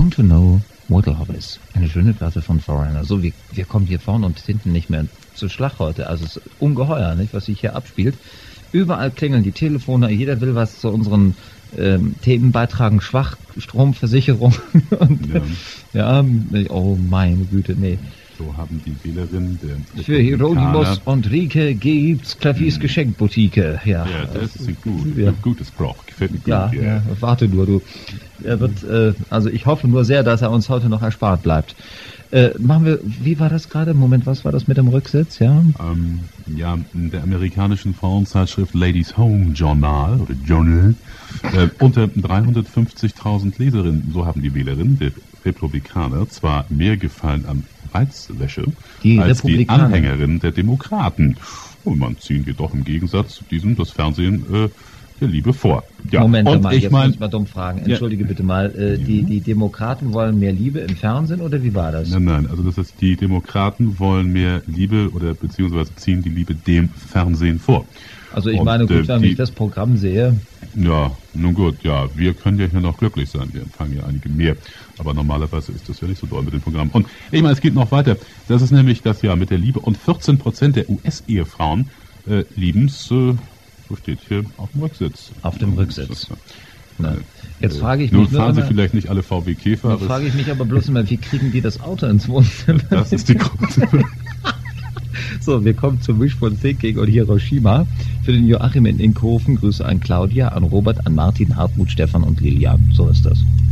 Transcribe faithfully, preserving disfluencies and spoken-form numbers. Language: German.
want to know what love is. Eine schöne Platte von Foreigner. So, wir, wir kommen hier vorne und hinten nicht mehr zu Schlag heute. Also es ist ungeheuer, nicht, was sich hier abspielt. Überall klingeln die Telefone, jeder will was zu unseren ähm, Themen beitragen. Schwachstromversicherung. und, ja. ja, oh meine Güte, nee. So haben die Wählerinnen der Für Hieronymus und Rike gibt's Klaviers Geschenkboutique. Ja, ja, das ist ein gut, ja. gutes Brauch. Gefällt mir gut. Ja, ja. ja, warte nur, du. Er wird, äh, also ich hoffe nur sehr, dass er uns heute noch erspart bleibt. Äh, machen wir, wie war das gerade? Moment, was war das mit dem Rücksitz? Ja, ähm, ja, in der amerikanischen Frauenzeitschrift Ladies Home Journal oder Journal äh, unter dreihundertfünfzigtausend Leserinnen, so haben die Wählerinnen der Republikaner zwar mehr Gefallen an Reizwäsche die als die Anhängerinnen der Demokraten. Und man ziehen wir doch im Gegensatz zu diesem das Fernsehen äh, der Liebe vor. Ja, Moment und mal, ich jetzt mein, muss ich mal dumm fragen. Entschuldige ja. bitte mal, äh, die, die Demokraten wollen mehr Liebe im Fernsehen oder wie war das? Nein, nein, also das heißt, die Demokraten wollen mehr Liebe oder beziehungsweise ziehen die Liebe dem Fernsehen vor. Also ich und, meine, gut, äh, wenn die, ich das Programm sehe. Ja, nun gut, ja, wir können ja hier noch glücklich sein. Wir empfangen ja einige mehr. Aber normalerweise ist das ja nicht so doll mit dem Programm. Und ich meine, es geht noch weiter. Das ist nämlich das ja mit der Liebe. Und vierzehn Prozent der U S-Ehefrauen äh, lieben's, äh, so steht hier, auf dem Rücksitz. Auf dem Rücksitz. Na, jetzt frage ich Nun mich. Nun fahren nur, Sie vielleicht nicht alle V W Käfer. Nun frage ich mich aber bloß immer, wie kriegen die das Auto ins Wohnzimmer? Das ist die Grund. So, wir kommen zum Wishful Thinking und Hiroshima. Für den Joachim in Inkhofen Grüße an Claudia, an Robert, an Martin, Hartmut, Stefan und Lilian. So ist das.